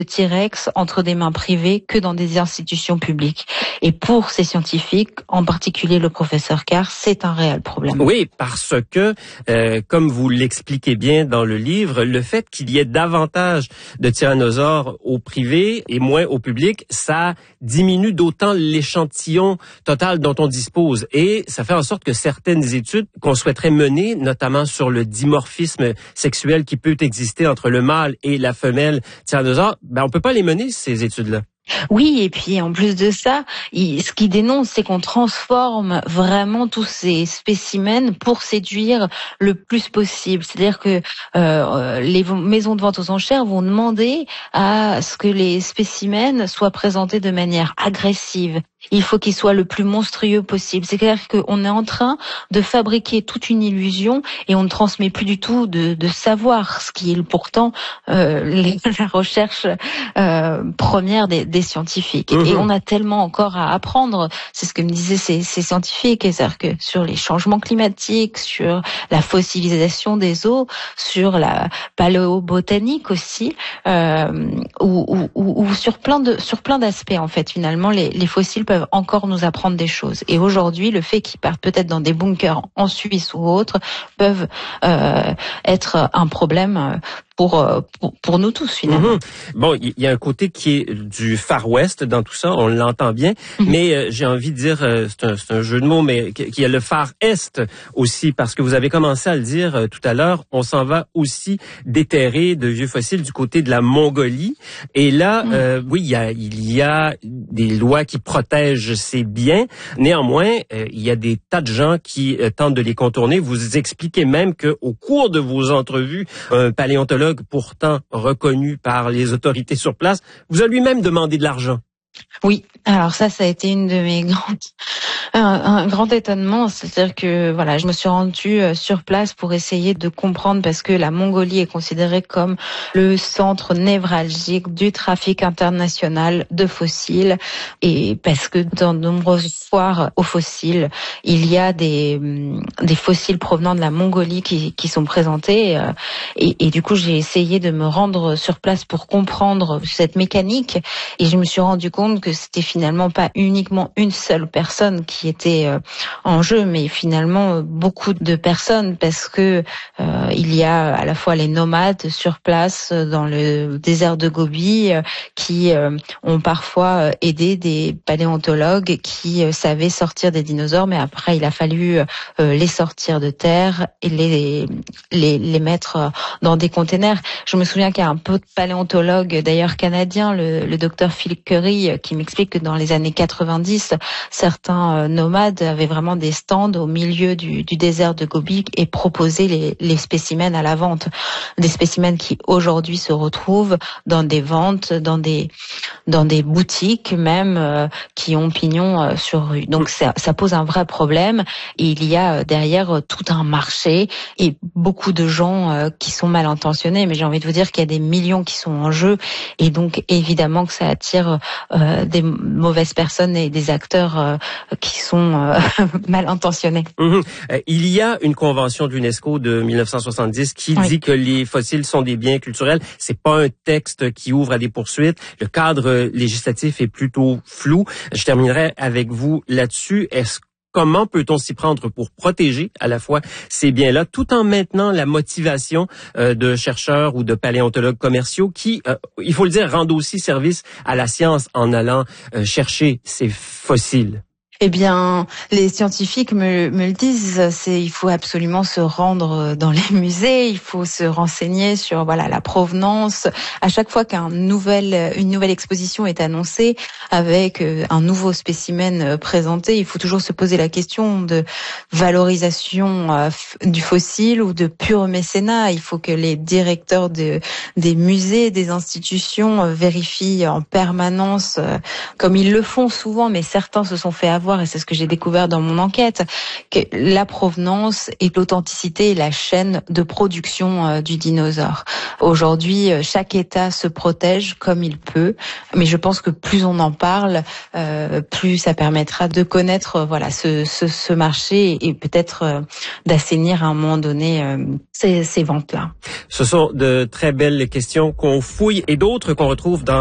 T-Rex entre des mains privées que dans des institutions publiques. Et pour ces scientifiques, en particulier le professeur Carr, c'est un réel problème. Oui, parce que, comme vous l'expliquez bien dans le livre, le fait qu'il y ait davantage de tyrannosaures au privé et moins au public, ça diminue d'autant l'échantillon total dont on dispose. Et ça fait en sorte que certaines études qu'on souhaiterait mener, notamment sur le dimorphisme sexuel qui peut exister entre le mâle et la femelle tyrannosaure, on peut pas les mener, ces études-là. Oui, et puis en plus de ça, ce qu'il dénonce, c'est qu'on transforme vraiment tous ces spécimens pour séduire le plus possible. C'est-à-dire que les maisons de vente aux enchères vont demander à ce que les spécimens soient présentés de manière agressive. Il faut qu'il soit le plus monstrueux possible. C'est-à-dire qu'on est en train de fabriquer toute une illusion et on ne transmet plus du tout de savoir, ce qui est pourtant la recherche première des scientifiques. Et on a tellement encore à apprendre. C'est ce que me disaient ces scientifiques. C'est-à-dire que sur les changements climatiques, sur la fossilisation des eaux, sur la paléobotanique aussi, ou sur plein d'aspects en fait. Finalement, les fossiles peuvent encore nous apprendre des choses. Et aujourd'hui, le fait qu'ils partent peut-être dans des bunkers en Suisse ou autre peuvent être un problème pour nous tous, finalement. Bon, il y a un côté qui est du Far West dans tout ça, on l'entend bien, mais j'ai envie de dire, c'est un jeu de mots, mais qu'il y a le Far Est aussi, parce que vous avez commencé à le dire tout à l'heure, on s'en va aussi déterrer de vieux fossiles du côté de la Mongolie. Et là, oui, il y a des lois qui protègent ces biens. Néanmoins, il y a des tas de gens qui tentent de les contourner. Vous expliquez même qu'au cours de vos entrevues, un paléontologue pourtant reconnu par les autorités sur place, vous a lui-même demandé de l'argent. Oui, alors ça a été une de mes un grand étonnement, c'est-à-dire que voilà, je me suis rendue sur place pour essayer de comprendre, parce que la Mongolie est considérée comme le centre névralgique du trafic international de fossiles, et parce que dans de nombreuses foires aux fossiles, il y a des fossiles provenant de la Mongolie qui sont présentés, et du coup j'ai essayé de me rendre sur place pour comprendre cette mécanique, et je me suis rendu compte que c'était finalement pas uniquement une seule personne qui était en jeu, mais finalement beaucoup de personnes, parce que il y a à la fois les nomades sur place dans le désert de Gobi qui ont parfois aidé des paléontologues qui savaient sortir des dinosaures, mais après il a fallu les sortir de terre et les mettre dans des containers. Je me souviens qu'il y a un peu de paléontologue d'ailleurs canadien, le docteur Phil Curry, qui m'explique que dans les années 90, certains nomades avaient vraiment des stands au milieu du désert de Gobi et proposaient les spécimens à la vente. Des spécimens qui aujourd'hui se retrouvent dans des ventes, dans des boutiques même, qui ont pignon sur rue. Donc ça pose un vrai problème, et il y a derrière tout un marché et beaucoup de gens qui sont mal intentionnés, mais j'ai envie de vous dire qu'il y a des millions qui sont en jeu, et donc évidemment que ça attire des mauvaises personnes et des acteurs qui sont mal intentionnés. Il y a une convention de l'UNESCO de 1970 qui dit que les fossiles sont des biens culturels. C'est pas un texte qui ouvre à des poursuites. Le cadre législatif est plutôt flou. Je terminerai avec vous là-dessus. Comment peut-on s'y prendre pour protéger à la fois ces biens-là, tout en maintenant la motivation de chercheurs ou de paléontologues commerciaux qui, il faut le dire, rendent aussi service à la science en allant chercher ces fossiles? Eh bien, les scientifiques me le disent, il faut absolument se rendre dans les musées, il faut se renseigner sur la provenance. À chaque fois une nouvelle exposition est annoncée avec un nouveau spécimen présenté, il faut toujours se poser la question de valorisation du fossile ou de pur mécénat. Il faut que les directeurs des musées, des institutions vérifient en permanence, comme ils le font souvent, mais certains se sont fait avoir savoir, et c'est ce que j'ai découvert dans mon enquête, que la provenance et l'authenticité est la chaîne de production du dinosaure. Aujourd'hui, chaque État se protège comme il peut, mais je pense que plus on en parle, plus ça permettra de connaître ce marché et peut-être d'assainir à un moment donné ces ventes-là. Ce sont de très belles questions qu'on fouille et d'autres qu'on retrouve dans